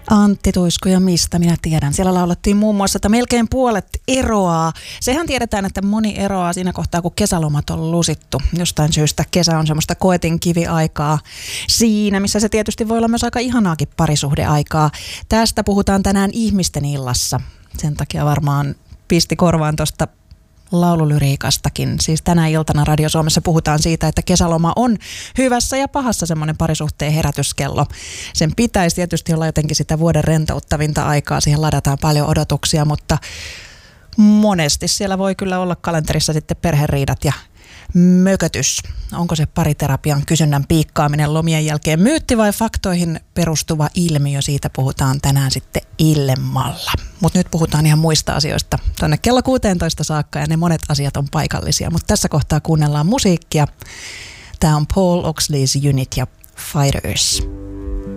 Antti Tuisku ja mistä minä tiedän. Siellä laulettiin muun muassa, että melkein puolet eroaa. Sehän tiedetään, että moni eroaa siinä kohtaa, kun kesälomat on lusittu. Jostain syystä kesä on semmoista koetinkiviaikaa siinä, missä se tietysti voi olla myös aika ihanaakin parisuhdeaikaa. Tästä puhutaan tänään ihmisten illassa. Sen takia varmaan pisti korvaan tuosta laululyriikastakin. Siis tänä iltana Radio Suomessa puhutaan siitä, että kesäloma on hyvässä ja pahassa semmoinen parisuhteen herätyskello. Sen pitäisi tietysti olla jotenkin sitä vuoden rentouttavinta aikaa. Siihen ladataan paljon odotuksia, mutta monesti siellä voi kyllä olla kalenterissa sitten perheriidat ja mökötys. Onko se pariterapian kysynnän piikkaaminen lomien jälkeen myytti vai faktoihin perustuva ilmiö? Siitä puhutaan tänään sitten illemmalla. Mutta nyt puhutaan ihan muista asioista tuonne kello 16 saakka ja ne monet asiat on paikallisia. Mutta tässä kohtaa kuunnellaan musiikkia. Tämä on Paul Oxley's Unit ja Fighters.